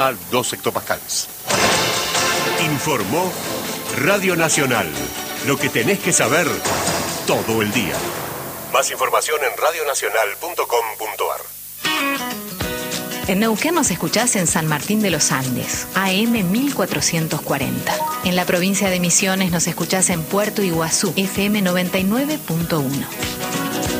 a 2 hectopascales. Informó Radio Nacional. Lo que tenés que saber todo el día. Más información en radionacional.com.ar. En Neuquén nos escuchás en San Martín de los Andes, AM 1440. En la provincia de Misiones nos escuchás en Puerto Iguazú, FM 99.1.